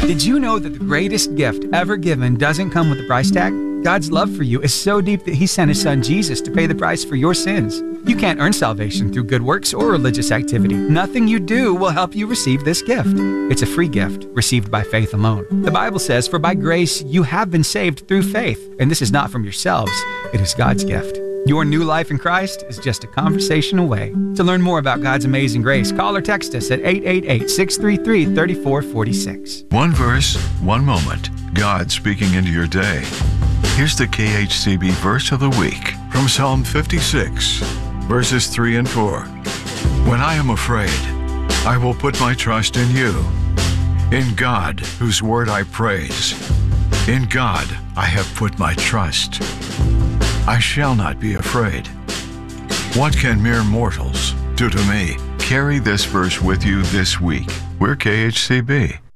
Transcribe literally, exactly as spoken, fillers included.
Did you know that the greatest gift ever given doesn't come with a price tag? God's love for you is so deep that He sent His Son Jesus to pay the price for your sins. You can't earn salvation through good works or religious activity. Nothing you do will help you receive this gift. It's a free gift received by faith alone. The Bible says, "For by grace you have been saved through faith, and this is not from yourselves, it is God's gift." Your new life in Christ is just a conversation away. To learn more about God's amazing grace, call or text us at eight eight eight, six three three, three four four six. One verse, one moment. God speaking into your day. Here's the K H C B verse of the week from Psalm fifty-six, verses three and four. When I am afraid, I will put my trust in you. In God, whose word I praise. In God, I have put my trust. I shall not be afraid. What can mere mortals do to me? Carry this verse with you this week. We're K H C B.